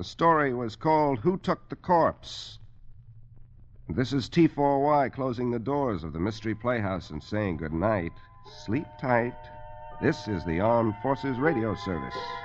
story was called Who Took the Corpse? This is T4Y closing the doors of the Mystery Playhouse and saying good night. Sleep tight. This is the Armed Forces Radio Service.